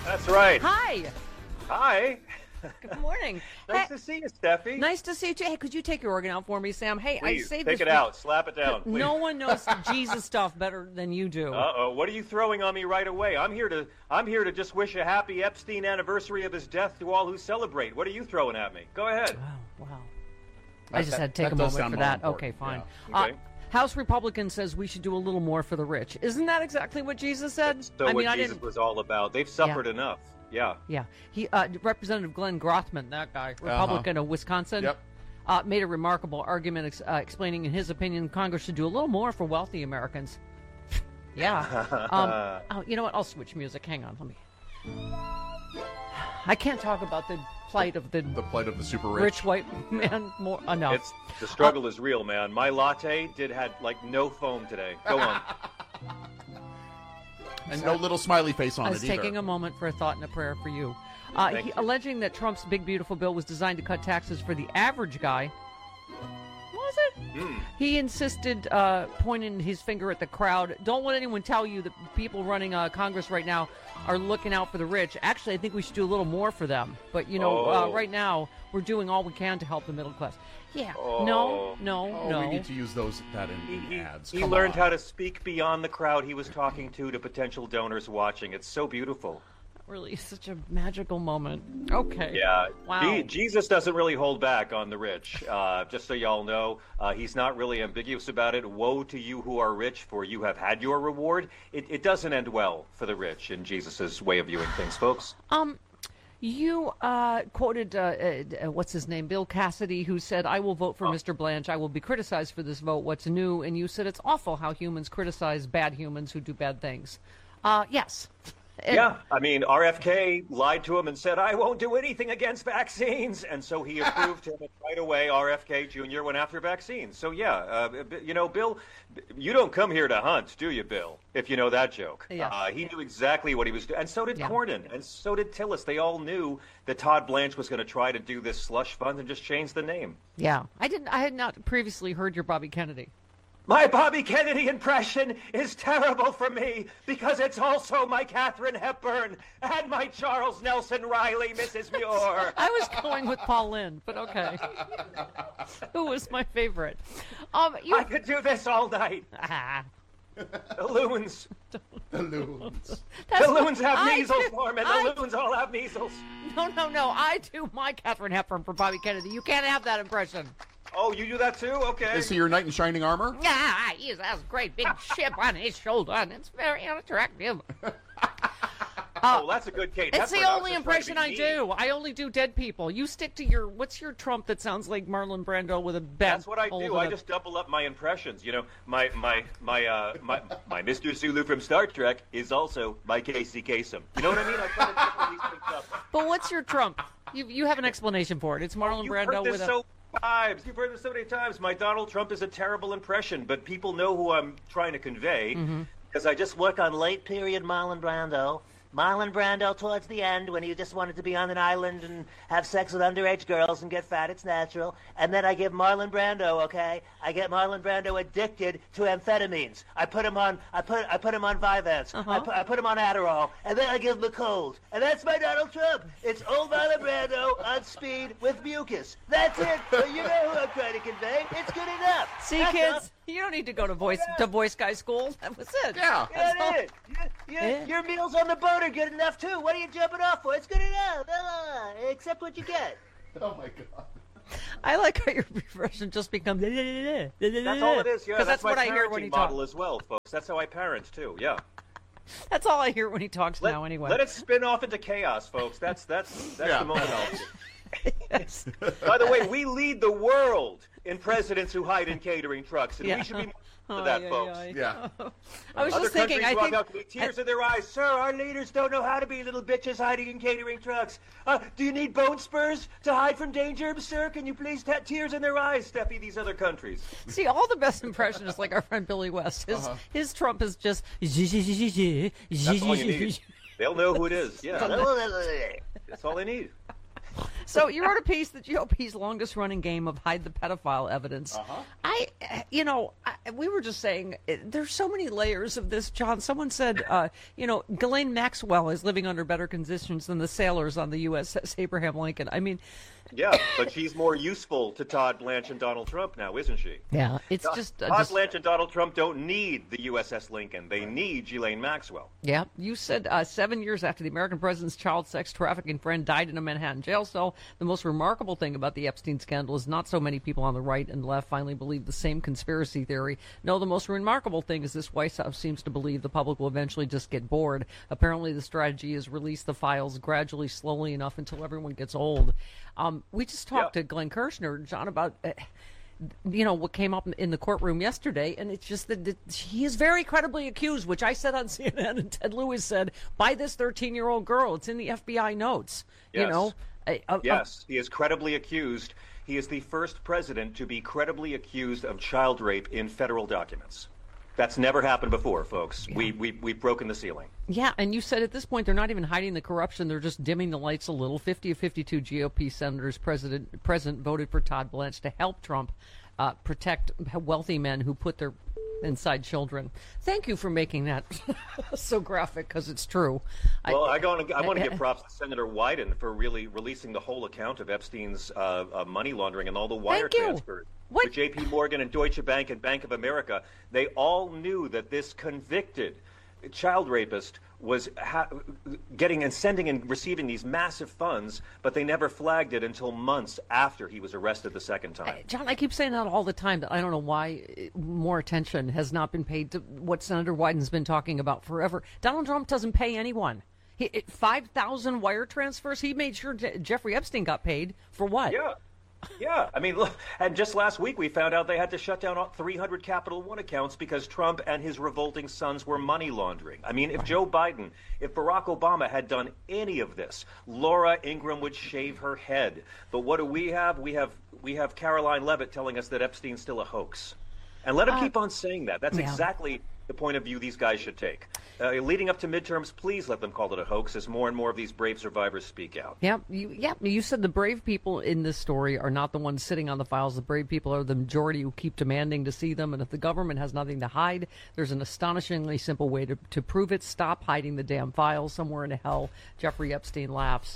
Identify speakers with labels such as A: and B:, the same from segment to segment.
A: That's right.
B: Hi.
A: Hi.
B: Good morning.
A: Nice to see you, Steffi.
B: Nice to see you too. Hey, could you take your organ out for me, Sam? Hey,
A: Please,
B: I saved
A: take
B: this
A: it out. Slap it down, please.
B: No one knows Jesus stuff better than you do.
A: Uh-oh. What are you throwing on me right away? I'm here to just wish a happy Epstein anniversary of his death to all who celebrate. What are you throwing at me? Go ahead.
B: Wow. I just had to take a moment for that. Okay, fine.
A: Yeah. Okay.
B: House Republican says we should do a little more for the rich. Isn't that exactly what Jesus said?
A: That's what Jesus was all about. They've suffered enough. Yeah.
B: Yeah. He, Representative Glenn Grothman, that guy, Republican of Wisconsin, made a remarkable argument explaining, in his opinion, Congress should do a little more for wealthy Americans. Yeah. You know what? I'll switch music. Hang on. Let me. I can't talk about the plight of the
C: super
B: rich white man more enough.
A: The struggle is real, man. My latte had like no foam today. Go on.
C: And no little smiley face on it either.
B: I was taking a moment for a thought and a prayer for you. Alleging that Trump's big, beautiful bill was designed to cut taxes for the average guy. Was it? He insisted, pointing his finger at the crowd, don't let anyone tell you that people running Congress right now are looking out for the rich. Actually, I think we should do a little more for them. But, right now, we're doing all we can to help the middle class. Yeah. No.
C: We need to use that in ads.
A: He learned how to speak beyond the crowd he was talking to potential donors watching. It's so beautiful.
B: Really, such a magical moment. Okay.
A: Yeah.
B: Wow.
A: Jesus doesn't really hold back on the rich. Just so y'all know, he's not really ambiguous about it. Woe to you who are rich, for you have had your reward. It doesn't end well for the rich in Jesus's way of viewing things, folks.
B: You quoted, what's his name, Bill Cassidy, who said, I will vote for Mr. Blanche. I will be criticized for this vote. What's new? And you said it's awful how humans criticize bad humans who do bad things. Yes.
A: Yeah, I mean, RFK lied to him and said, I won't do anything against vaccines. And so he approved him, and right away, RFK Jr. went after vaccines. So, yeah, Bill, you don't come here to hunt, do you, Bill, if you know that joke?
B: Yeah.
A: He knew exactly what he was doing. And so did Cornyn, and so did Tillis. They all knew that Todd Blanche was going to try to do this slush fund and just change the name.
B: Yeah, I had not previously heard your Bobby Kennedy.
A: My Bobby Kennedy impression is terrible for me because it's also my Katharine Hepburn and my Charles Nelson Riley, Mrs. Muir.
B: I was going with Paul Lynde, but okay. Who was my favorite? I
A: could do this all night. The loons.
C: The loons.
A: The loons have measles, Norman. The loons all have measles.
B: No. I do my Katharine Hepburn for Bobby Kennedy. You can't have that impression.
A: Oh, you do that too? Okay.
C: Is he your knight in shining armor?
B: Yeah, he has a great big ship on his shoulder, and it's very unattractive.
A: That's a good Kate.
B: It's the only impression I do. I only do dead people. You stick to what's your Trump that sounds like Marlon Brando with a bat?
A: That's what I do. I just double up my impressions. You know, my Mr. Sulu from Star Trek is also my Casey Kasem. You know what I mean? I try to double these things up.
B: But what's your Trump? You have an explanation for it. It's Marlon Brando with a...
A: You've heard this so many times. My Donald Trump is a terrible impression, but people know who I'm trying to convey because I just work on late period Marlon Brando. Marlon Brando towards the end when he just wanted to be on an island and have sex with underage girls and get fat. It's natural. And then I give Marlon Brando, okay? I get Marlon Brando addicted to amphetamines. I put him on Vyvanse. I put him on Adderall. And then I give him a cold. And that's my Donald Trump. It's old Marlon Brando on speed with mucus. That's it. But you know who I'm trying to convey. It's good enough.
B: See, that's kids, you don't need to go to voice guy school. That was it.
C: Yeah.
A: That's it. Your meals on the boat are good enough, too. What are you jumping off for? It's good enough. Accept what you get.
C: Oh, my God.
B: I like how your expression just becomes...
A: That's all it is, yeah.
B: That's what I hear when he talks.
A: Model as well, folks. That's how I parent, too, yeah.
B: That's all I hear when he talks now, anyway.
A: Let it spin off into chaos, folks. That's the moment I'll do.
B: Yes.
A: By the way, we lead the world in presidents who hide in catering trucks, and we should be more that, folks.
C: Yeah.
B: I was just thinking,
A: I think... Out with tears in their eyes. Sir, our leaders don't know how to be little bitches hiding in catering trucks. Do you need bone spurs to hide from danger, sir? Can you please tears in their eyes, Steffi, these other countries?
B: See, all the best impressions, like our friend Billy West. His Trump is just...
A: That's all you need. They'll know who it is. Yeah. That's all they need.
B: So you wrote a piece, the GOP's longest-running game of hide the pedophile evidence. We were just saying, there's so many layers of this, John. Someone said, Ghislaine Maxwell is living under better conditions than the sailors on the USS Abraham Lincoln. I mean...
A: Yeah, but she's more useful to Todd Blanche and Donald Trump now, isn't she?
B: Yeah, it's
A: Todd Blanche and Donald Trump don't need the USS Lincoln. They need Ghislaine Maxwell.
B: Yeah, you said 7 years after the American president's child sex trafficking friend died in a Manhattan jail cell, the most remarkable thing about the Epstein scandal is not so many people on the right and left finally believe the same conspiracy theory. No, the most remarkable thing is this White House seems to believe the public will eventually just get bored. Apparently the strategy is release the files gradually, slowly enough until everyone gets old. We just talked to Glenn Kirshner, John, about what came up in the courtroom yesterday, and it's just that he is very credibly accused, which I said on CNN, and Ted Lewis said, by this 13-year-old girl. It's in the FBI notes.
A: Yes. Yes, he is credibly accused. He is the first president to be credibly accused of child rape in federal documents. That's never happened before, folks. Yeah. We've broken the ceiling.
B: Yeah, and you said at this point they're not even hiding the corruption. They're just dimming the lights a little. 50 of 52 GOP senators present voted for Todd Blanche to help Trump protect wealthy men who put their inside children. Thank you for making that so graphic, because it's true.
A: Well, I want to give props to Senator Wyden for really releasing the whole account of Epstein's money laundering and all the wire transfers. To J.P. Morgan and Deutsche Bank and Bank of America. They all knew that this convicted child rapist was getting and sending and receiving these massive funds, but they never flagged it until months after he was arrested the second time.
B: John, I keep saying that all the time, that I don't know why more attention has not been paid to what Senator Wyden's been talking about forever. Donald Trump doesn't pay anyone. 5,000 wire transfers. He made sure Jeffrey Epstein got paid for what?
A: Yeah, I mean, look, and just last week we found out they had to shut down 300 Capital One accounts because Trump and his revolting sons were money laundering. I mean, if Barack Obama had done any of this, Laura Ingraham would shave her head. But what do we have? We have Caroline Leavitt telling us that Epstein's still a hoax. And let him keep on saying that. That's exactly the point of view these guys should take. Leading up to midterms, please let them call it a hoax as more and more of these brave survivors speak out.
B: You said the brave people in this story are not the ones sitting on the files. The brave people are the majority who keep demanding to see them. And if the government has nothing to hide, there's an astonishingly simple way to prove it. Stop hiding the damn files. Somewhere in hell, Jeffrey Epstein laughs.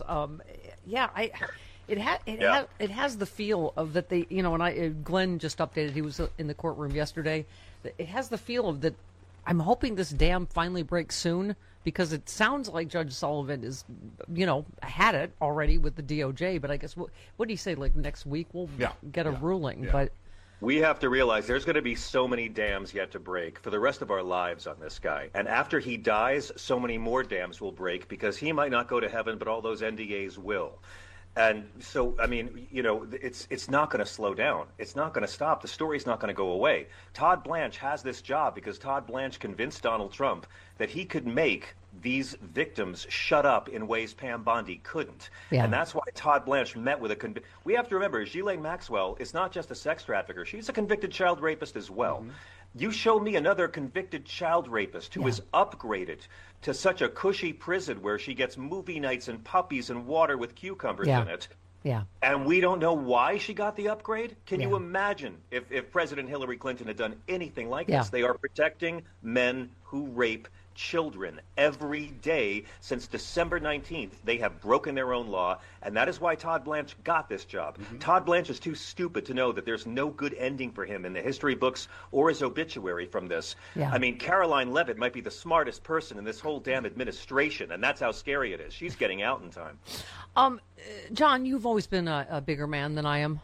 B: It has the feel of that they, and Glenn just updated, he was in the courtroom yesterday. It has the feel of that. I'm hoping this dam finally breaks soon, because it sounds like Judge Sullivan is, had it already with the DOJ. But I guess, what did he say, like next week we'll get a ruling? Yeah. But
A: we have to realize there's going to be so many dams yet to break for the rest of our lives on this guy. And after he dies, so many more dams will break, because he might not go to heaven, but all those NDAs will. And so, I mean, it's not going to slow down. It's not going to stop. The story's not going to go away. Todd Blanche has this job because Todd Blanche convinced Donald Trump that he could make these victims shut up in ways Pam Bondi couldn't. Yeah. And that's why Todd Blanche met with we have to remember, Ghislaine Maxwell is not just a sex trafficker. She's a convicted child rapist as well. Mm-hmm. You show me another convicted child rapist who is upgraded to such a cushy prison where she gets movie nights and puppies and water with cucumbers in it.
B: Yeah.
A: And we don't know why she got the upgrade? Can you imagine if President Hillary Clinton had done anything like this? They are protecting men who rape children every day since December 19th. They have broken their own law, and that is why Todd Blanche got this job. Mm-hmm. Todd Blanche is too stupid to know that there's no good ending for him in the history books or his obituary from this. Yeah. I mean, Caroline Leavitt might be the smartest person in this whole damn administration, and that's how scary it is. She's getting out in time.
B: John, you've always been a bigger man than I am,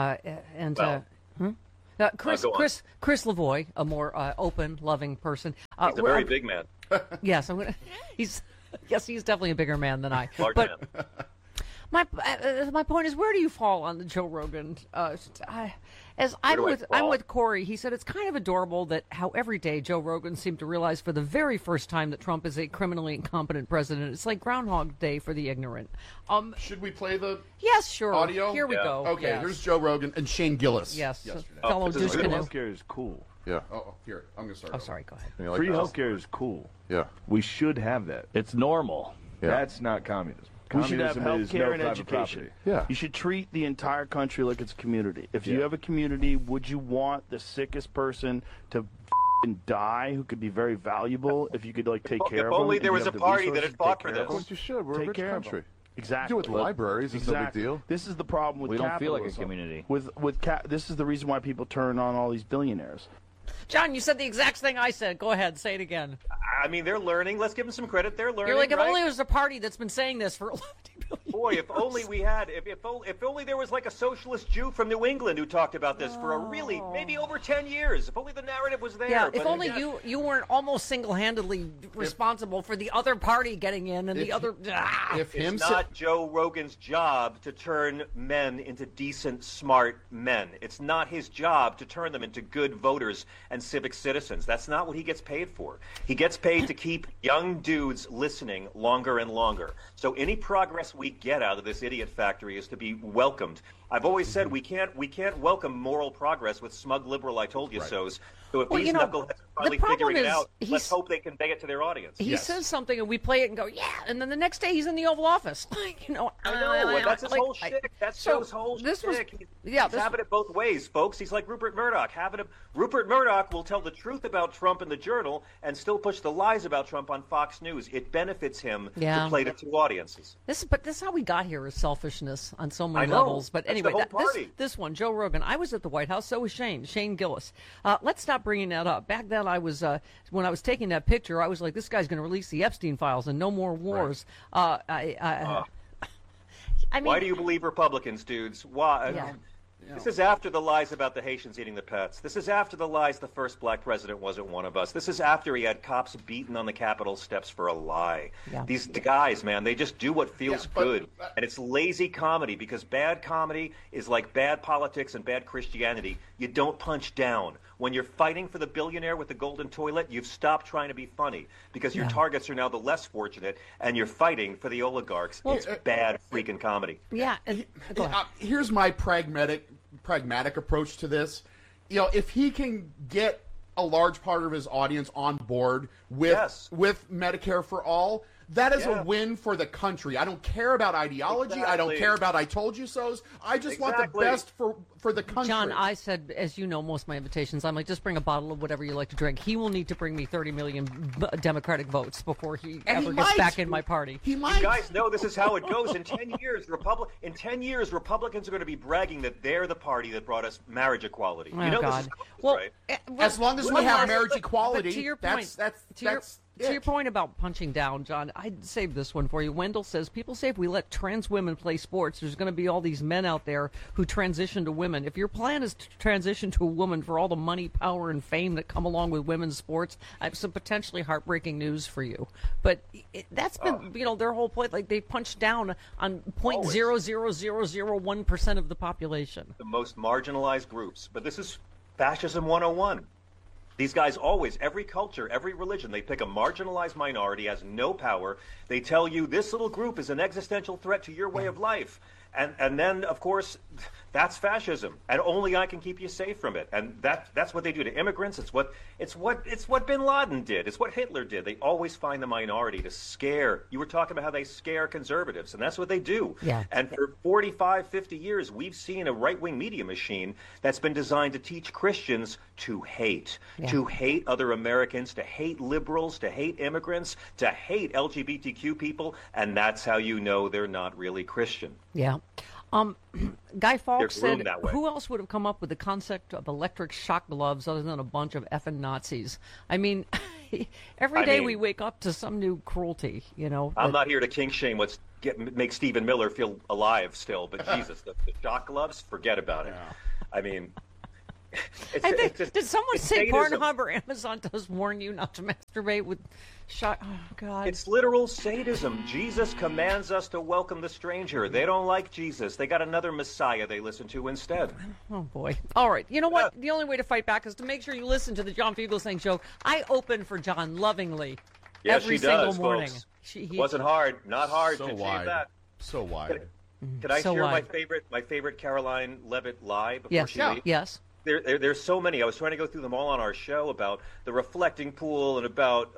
B: Chris Lavoie, a more open, loving person.
A: He's a very big man.
B: Yes, he's definitely a bigger man than I.
A: Large
B: man.
A: My
B: point is, where do you fall on the Joe Rogan? I'm with Corey. He said it's kind of adorable that how every day Joe Rogan seemed to realize for the very first time that Trump is a criminally incompetent president. It's like Groundhog Day for the ignorant.
C: Should we play the
B: audio? Here we go.
C: Okay, here's Joe Rogan and Shane Gillis.
B: Yes,
D: fellow Free healthcare is cool.
C: Yeah. Here, I'm going to start.
B: Oh, sorry, go ahead.
D: Free healthcare is cool.
C: Yeah.
D: We should have that. It's normal. Yeah. That's not communism. We should have
E: Communism is
D: health care
E: no
D: and
E: private
D: education.
E: property. Yeah.
D: You should treat the entire country like it's a community. If you
E: Yeah.
D: have a community, would you want the sickest person to die who could be very valuable if you could like take care of them?
A: If only
D: and
A: there
D: you
A: was
D: have
A: a
D: the
A: party that
D: resources
A: had
D: to
A: fought
D: take
A: for
D: care of
A: this.
E: Of course you should. We're a
D: Take
E: rich
D: care of
E: country.
D: them. Exactly.
E: Do it with libraries. It's no big
D: Exactly.
E: deal.
D: This is the problem with
F: We don't feel like a
D: capitalism.
F: community.
D: This is the reason why people turn on all these billionaires.
B: John, you said the exact thing I said. Go ahead, say it again.
A: I mean, they're learning. Let's give them some credit. They're learning.
B: You're like, if
A: right?
B: only there was a party that's been saying this for 50 billion
A: Boy, if only we had, if only there was like a socialist Jew from New England who talked about this for a really, maybe over 10 years. If only the narrative was there.
B: Yeah,
A: but
B: if only
A: again,
B: you weren't almost single-handedly responsible for the other party getting in and the other.
C: If him
A: It's not Joe Rogan's job to turn men into decent, smart men. It's not his job to turn them into good voters and civic citizens. That's not what he gets paid for. He gets paid to keep young dudes listening longer and longer. So any progress we get out of this idiot factory is to be welcomed. I've always said we can't welcome moral progress with smug liberal I told you so's. So if these knuckleheads are finally figuring it out, let's hope they convey it to their audience.
B: He says something and we play it and go, yeah, and then the next day he's in the Oval Office.
A: I know, that's his whole shtick. That's Joe's whole shtick. He's having it both ways, folks. He's like Rupert Murdoch. Rupert Murdoch will tell the truth about Trump in the Journal and still push the lies about Trump on Fox News. It benefits him to play to two audiences.
B: This is how we got here, is selfishness on so many
A: I know.
B: levels. But
A: That's
B: anyway,
A: the whole party.
B: this one, Joe Rogan. I was at the White House. So was Shane Gillis. Let's stop bringing that up. Back then, I was when I was taking that picture, I was like, this guy's going to release the Epstein files and no more wars. I mean,
A: why do you believe Republicans, dudes? Why?
B: Yeah.
A: This is after the lies about the Haitians eating the pets. This is after the lies the first black president wasn't one of us. This is after he had cops beaten on the Capitol steps for a lie.
B: Yeah.
A: These guys, man, they just do what feels good. And it's lazy comedy because bad comedy is like bad politics and bad Christianity. You don't punch down. When you're fighting for the billionaire with the golden toilet, you've stopped trying to be funny because your targets are now the less fortunate and you're fighting for the oligarchs. It's bad freaking comedy.
B: Yeah. Go ahead.
C: Here's my pragmatic approach to this. You know, if he can get a large part of his audience on board with Medicare for all, that is a win for the country. I don't care about ideology.
A: Exactly.
C: I don't care about I told you so's. I just want the best for the country.
B: John, I said, as you know, most of my invitations, I'm like, just bring a bottle of whatever you like to drink. He will need to bring me 30 million Democratic votes before he ever gets back in my party.
C: He might.
A: You guys know this is how it goes. In 10 years, Republicans are going to be bragging that they're the party that brought us marriage equality.
B: Oh,
A: you know
B: God.
A: this is
B: Well,
A: right?
C: As long as we have marriage equality,
B: but to your point, to your point about punching down, John, I'd save this one for you. Wendell says, people say if we let trans women play sports, there's going to be all these men out there who transition to women. If your plan is to transition to a woman for all the money, power, and fame that come along with women's sports, I have some potentially heartbreaking news for you. But that's been, their whole point. Like, they punched down on 0.00001% of the population.
A: The most marginalized groups. But this is fascism 101. These guys always, every culture, every religion, they pick a marginalized minority, has no power. They tell you this little group is an existential threat to your way of life. And then, of course, that's fascism, and only I can keep you safe from it. And that's what they do to immigrants. It's what Bin Laden did. It's what Hitler did. They always find the minority to scare. You were talking about how they scare conservatives, and that's what they do.
B: Yeah.
A: And for 45, 50 years, we've seen a right-wing media machine that's been designed to teach Christians to hate other Americans, to hate liberals, to hate immigrants, to hate LGBTQ people, and that's how you know they're not really Christian.
B: Yeah. Guy Fawkes said,
A: that way.
B: who else would have come up with the concept of electric shock gloves other than a bunch of effing Nazis? I mean, every day we wake up to some new cruelty,
A: I'm not here to kink shame make Stephen Miller feel alive still, but Jesus, the shock gloves, forget about it. I mean...
B: did someone say
A: sadism.
B: Pornhub or Amazon does warn you not to masturbate with shot? Oh, God.
A: It's literal sadism. Jesus commands us to welcome the stranger. They don't like Jesus. They got another Messiah they listen to instead.
B: Oh, boy. All right. You know what? The only way to fight back is to make sure you listen to the John Fugelsang Show. I open for John lovingly every single morning.
A: Folks. Wasn't hard. Not hard
C: So
A: to
C: wide.
A: achieve that.
C: So wide.
A: Can I
B: So
A: share
B: wide.
A: my favorite Caroline Levitt lie before
B: Yes.
A: she leaves?
B: Yes.
A: there's so many. I was trying to go through them all on our show about the reflecting pool and about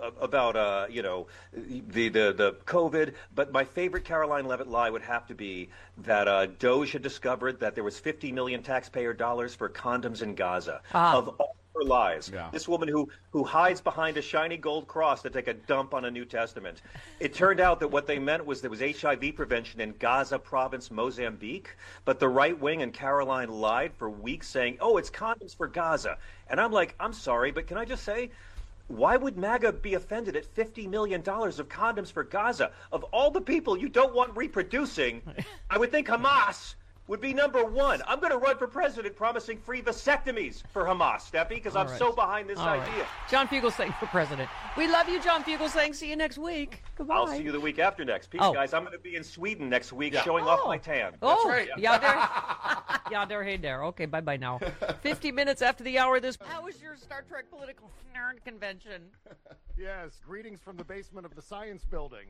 A: the COVID. But my favorite Caroline Leavitt lie would have to be that Doge had discovered that there was 50 million taxpayer dollars for condoms in Gaza. Of all her lies, this woman who hides behind a shiny gold cross to take a dump on a New Testament. It turned out that what they meant was there was HIV prevention in Gaza province, Mozambique, but the right wing and Caroline lied for weeks saying, oh, it's condoms for Gaza. And I'm like, I'm sorry, but can I just say, why would MAGA be offended at $50 million of condoms for Gaza? Of all the people you don't want reproducing, I would think Hamas would be number one. I'm going to run for president promising free vasectomies for Hamas, Steffi, because I'm so behind this idea.
B: Right. John Fugelsang for president. We love you, John Fugelsang. See you next week. Goodbye.
A: I'll see you the week after next. Peace, guys. I'm going to be in Sweden next week showing off my tan.
B: That's right. Yeah, there, hey there. Okay, bye-bye now. 50 minutes after the hour. How was your Star Trek political nerd convention?
E: Yes, greetings from the basement of the science building.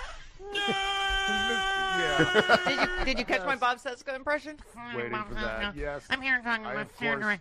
B: Did you catch my Bob Seska impression?
E: Waiting for that. Yes.
F: I'm here talking about Star Trek.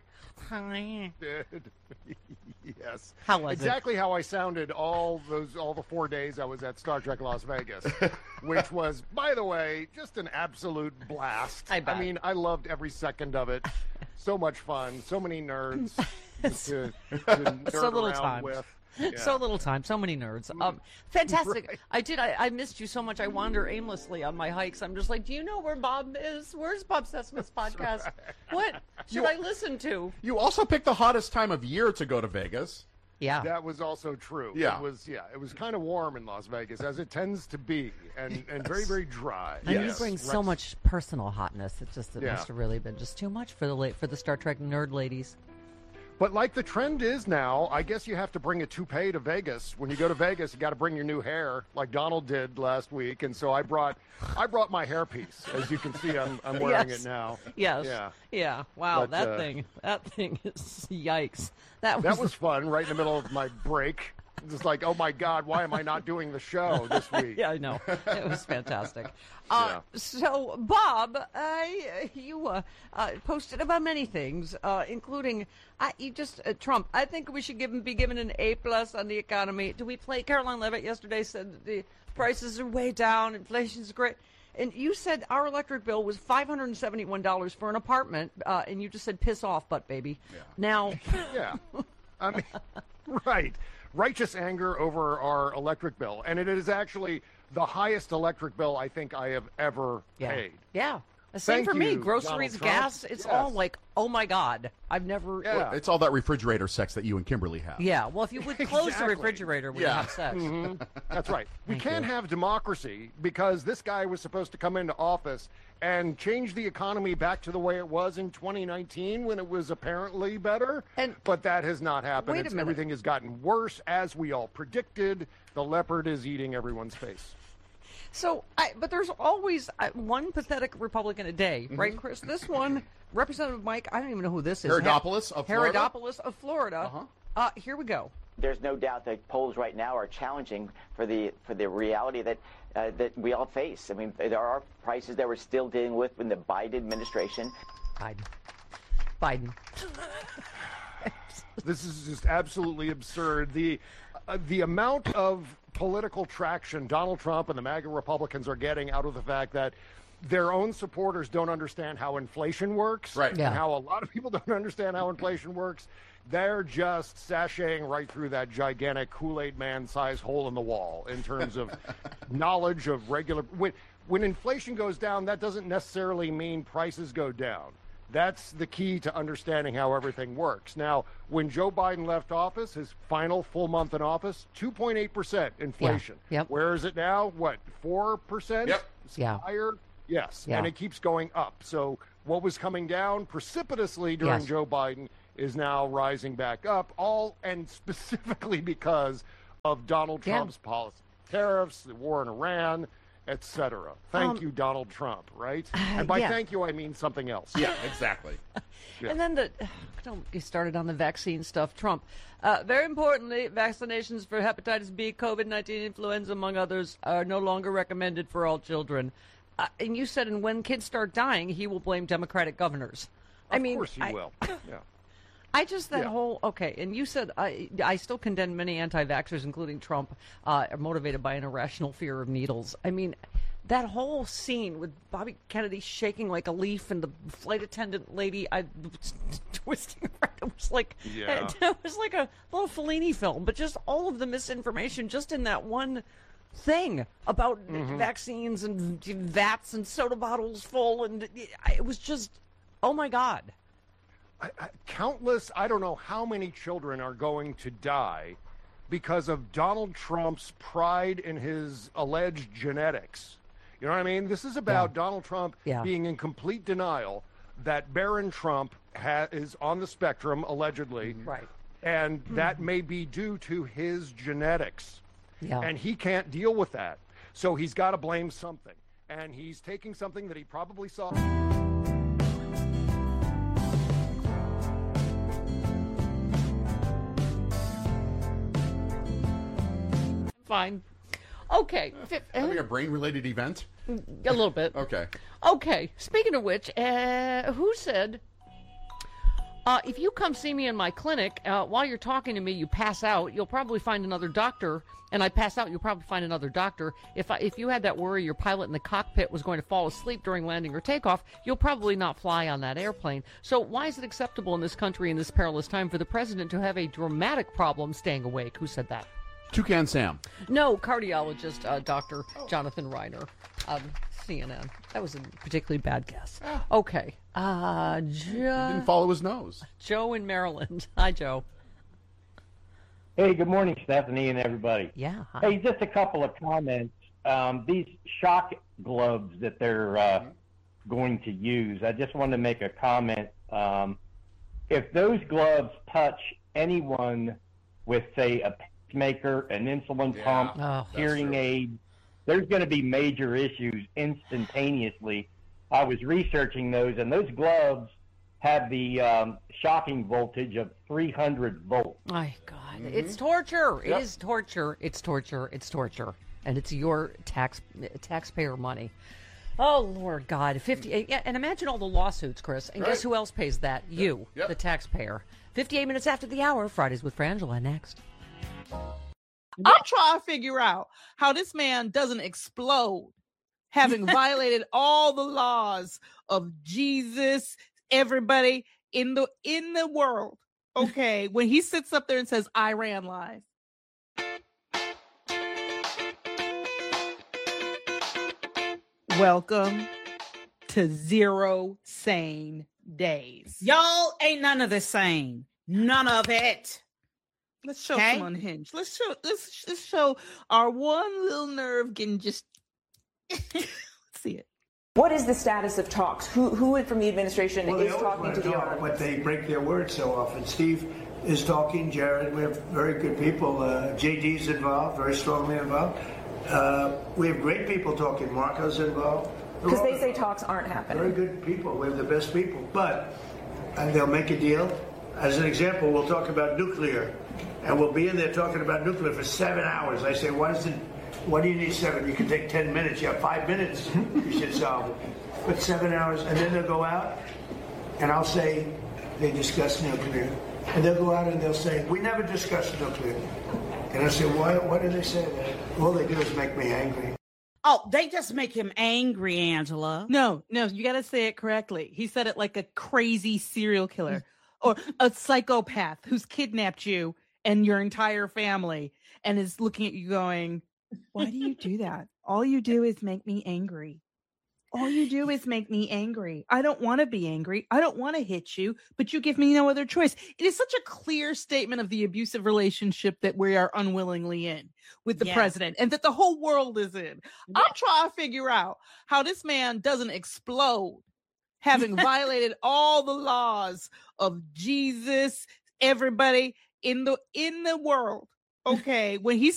E: Yes.
B: How was
E: exactly how I sounded all the 4 days I was at Star Trek Las Vegas, which was, by the way, just an absolute blast.
B: I mean,
E: I loved every second of it. So much fun. So many nerds to nerd
B: so little
E: around
B: time.
E: with.
B: Yeah. So little time, so many nerds. Fantastic. Right. I missed you so much. I wander aimlessly on my hikes. I'm just like, do you know where Bob is? Where's Bob Seska's podcast? Right. What should I listen to?
C: You also picked the hottest time of year to go to Vegas.
B: Yeah.
E: That was also true.
C: Yeah.
E: It was kind of warm in Las Vegas, as it tends to be, and very, very dry.
B: And you bring so much personal hotness. It must have really been just too much for the Star Trek nerd ladies.
E: But like the trend is now, I guess you have to bring a toupee to Vegas. When you go to Vegas, you got to bring your new hair, like Donald did last week. And so I brought my hairpiece. As you can see, I'm wearing it now.
B: Yes. Yeah. Wow. But, that thing is yikes. That was
E: fun. Right in the middle of my break. Just like, oh my God, why am I not doing the show this week?
B: Yeah, I know. It was fantastic. So, Bob, you posted about many things, including Trump. I think we should be given an A+ on the economy. Caroline Leavitt yesterday said that the prices are way down, inflation's great. And you said our electric bill was $571 for an apartment, and you just said piss off, butt baby.
C: Yeah.
B: Now.
E: Yeah. I mean, right. Righteous anger over our electric bill. And it is actually the highest electric bill I think I have ever paid.
B: Yeah. Same for me. Groceries, gas, it's all like, oh my God. I've never.
C: Yeah. It's all that refrigerator sex that you and Kimberly have.
B: Yeah. Well, if you would close the refrigerator when you have sex.
E: Mm-hmm. That's right. We can't have democracy because this guy was supposed to come into office and change the economy back to the way it was in 2019 when it was apparently better. But that has not happened.
B: Wait a minute.
E: Everything has gotten worse, as we all predicted. The leopard is eating everyone's face.
B: So, but there's always one pathetic Republican a day, right, Chris? This one, Representative Mike, I don't even know who this is.
C: Herodopoulos of Florida.
B: Herodopoulos of Florida. Here we go.
G: There's no doubt that polls right now are challenging for the reality that we all face. I mean, there are prices that we're still dealing with in the Biden administration.
B: Biden.
E: This is just absolutely absurd. The amount of political traction Donald Trump and the MAGA Republicans are getting out of the fact that their own supporters don't understand how inflation works,
C: right?
E: And how a lot of people don't understand how inflation works. They're just sashaying right through that gigantic Kool-Aid man-sized hole in the wall in terms of knowledge of regular. When inflation goes down, that doesn't necessarily mean prices go down. That's the key to understanding how everything works. Now, when Joe Biden left office, his final full month in office, 2.8% inflation.
B: Yeah. Yep.
E: Where is it now? What, 4%?
C: Yep.
B: Yeah.
E: Higher? Yes.
B: Yeah.
E: And it keeps going up. So what was coming down precipitously during Joe Biden is now rising back up, all and specifically because of Donald Trump's policy. Tariffs, the war in Iran, etc. Thank you, Donald Trump, right? And by thank you, I mean something else.
C: Yeah, exactly.
B: And then don't get started on the vaccine stuff. Trump. Very importantly, vaccinations for hepatitis B, COVID-19, influenza, among others, are no longer recommended for all children. And you said, and when kids start dying, he will blame Democratic governors.
E: Of course he will. Yeah.
B: Okay, and you said I still condemn many anti-vaxxers, including Trump, are motivated by an irrational fear of needles. I mean, that whole scene with Bobby Kennedy shaking like a leaf and the flight attendant lady twisting around, it was like a little Fellini film, but just all of the misinformation just in that one thing about vaccines and vats and soda bottles full, and it was just, oh my God.
E: Countless, I don't know how many children are going to die because of Donald Trump's pride in his alleged genetics. You know what I mean? This is about Donald Trump being in complete denial that Barron Trump is on the spectrum, allegedly.
B: Right.
E: And that may be due to his genetics.
B: Yeah.
E: And he can't deal with that. So he's got to blame something. And he's taking something that he probably saw.
B: Fine. Okay.
C: Having a brain-related event?
B: A little bit.
C: Okay.
B: Okay. Speaking of which, who said, if you come see me in my clinic, while you're talking to me, you pass out, you'll probably find another doctor, and I pass out, you'll probably find another doctor. If you had that worry your pilot in the cockpit was going to fall asleep during landing or takeoff, you'll probably not fly on that airplane. So why is it acceptable in this country in this perilous time for the president to have a dramatic problem staying awake? Who said that?
C: Toucan Sam.
B: No, cardiologist, Dr. Jonathan Reiner, CNN. That was a particularly bad guess. Okay.
C: He didn't follow his nose.
B: Joe in Maryland. Hi, Joe.
F: Hey, good morning, Stephanie and everybody.
B: Yeah. Hi.
F: Hey, just a couple of comments. These shock gloves that they're going to use, I just wanted to make a comment. If those gloves touch anyone with, say, a pacemaker, an insulin pump, hearing aid, there's going to be major issues instantaneously. I was researching those, and those gloves have the shocking voltage of 300 volts.
B: My God, it's torture. It is torture. It's torture. It's torture, and it's your taxpayer money. Oh Lord God, 58. Yeah, and imagine all the lawsuits, Chris. And guess who else pays that? You, the taxpayer. 58 minutes after the hour. Fridays with Frangela next.
H: I'm trying to figure out how this man doesn't explode, having violated all the laws of Jesus, everybody in the world. Okay, when he sits up there and says, "I ran live." Welcome to 0 sane days.
I: Y'all ain't none of this sane. None of it.
H: Let's show some unhinged. Let's show our one little nerve getting just. Let's see it.
J: What is the status of talks? Who from the administration is talking to the army?
K: But they break their word so often. Steve is talking. Jared, we have very good people. JD's involved, very strongly involved. We have great people talking. Marco's involved.
J: Because they say talks aren't happening.
K: Very good people. We have the best people. But they'll make a deal. As an example, we'll talk about nuclear. And we'll be in there talking about nuclear for 7 hours. I say, why do you need 7? You can take 10 minutes. You have 5 minutes. You should solve it. But 7 hours, and then they'll go out, and I'll say, they discuss nuclear. And they'll go out and they'll say, we never discussed nuclear. And I say, why do they say that? All they do is make me angry.
I: Oh, they just make him angry, Angela.
H: No, you got to say it correctly. He said it like a crazy serial killer or a psychopath who's kidnapped you and your entire family and is looking at you going, why do you do that? All you do is make me angry. All you do is make me angry. I don't want to be angry. I don't want to hit you, but you give me no other choice. It is such a clear statement of the abusive relationship that we are unwillingly in with the president and that the whole world is in. I'm trying to figure out how this man doesn't explode, having violated all the laws of Jesus, everybody in the world. Okay, when he